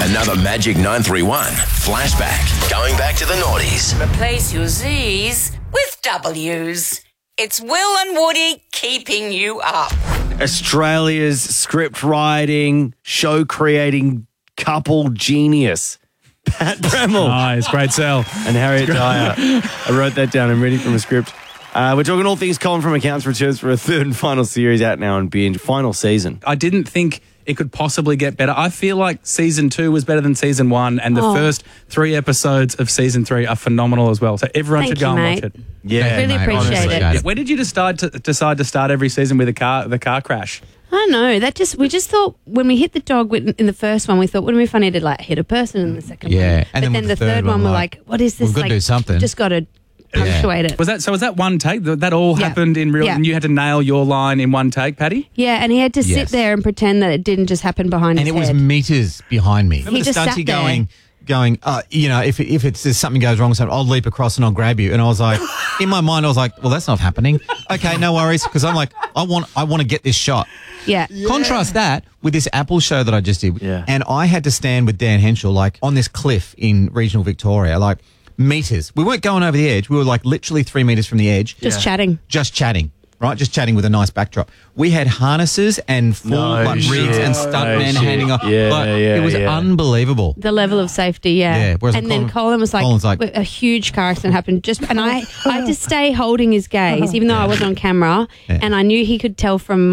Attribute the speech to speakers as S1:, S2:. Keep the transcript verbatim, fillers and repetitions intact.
S1: Another Magic nine three one flashback. Going back to the noughties.
S2: Replace your Z's with W's. It's Will and Woody keeping you up.
S3: Australia's script writing, show creating couple genius, Pat Bremmel
S4: Nice, great sell.
S3: and Harriet Dyer. I wrote that down. I'm reading from a script. Uh, we're talking all things Colin from Accounts Returns for a third and final series out now on Binge. Final season.
S4: I didn't think it could possibly get better. I feel like season two was better than season one, and the
S5: Oh.
S4: first three episodes of season three are phenomenal as well. So everyone
S5: Thank
S4: should go
S5: you,
S4: and watch
S5: mate.
S4: it.
S3: Yeah,
S5: Really
S6: mate,
S5: appreciate
S6: honestly,
S5: it.
S6: yeah.
S4: Where did you decide to decide to start every season with a car the car crash?
S5: I don't know. That just we just thought when we hit the dog in in the first one, we thought wouldn't it be funny to like hit a person in the second
S6: Yeah,
S5: one.
S6: and
S5: but
S6: then
S5: then
S6: with
S5: the
S6: the
S5: third,
S6: third
S5: one,
S6: one,
S5: we're
S6: like,
S5: like, what is this?
S6: we've got to
S5: like,
S6: do something.
S5: Just got to punctuate it.
S4: Was that so? Was that one take? That that all
S5: Yeah.
S4: happened in real,
S5: Yeah.
S4: and you had to nail your line in one take, Paddy?
S5: Yeah, and he had to sit
S6: Yes.
S5: there and pretend that it didn't just happen behind
S6: And
S5: his
S6: it was
S5: head.
S6: meters behind me. Remember
S5: He
S6: the
S5: just
S6: stunty
S5: sat there.
S6: going, going, uh, you know, if if it's if something goes wrong, so I'll leap across and I'll grab you. And I was like, in my mind, I was like, well, that's not happening. Okay, no worries, because I'm like, I want I want to get this shot.
S5: yeah.
S6: Contrast that with this Apple show that I just did.
S3: Yeah.
S6: And I had to stand with Dan Henschel, like, on this cliff in regional Victoria, like, meters. We weren't going over the edge. We were, like, literally three meters from the edge.
S5: Just chatting.
S6: Just chatting, right? Just chatting with a nice backdrop. We had harnesses and full,
S3: No
S6: like,
S3: shit.
S6: rigs and
S3: No
S6: stuntmen
S3: shit.
S6: hanging off.
S3: Yeah,
S6: Like,
S3: yeah,
S6: it was
S3: yeah.
S6: unbelievable.
S5: The level of safety, yeah.
S6: Yeah, whereas
S5: and then
S6: Colin-
S5: Colin was like,
S6: Colin's like-
S5: a huge car accident happened. Just and I, I had to stay holding his gaze, even though I wasn't on camera,
S6: Yeah.
S5: and I knew he could tell from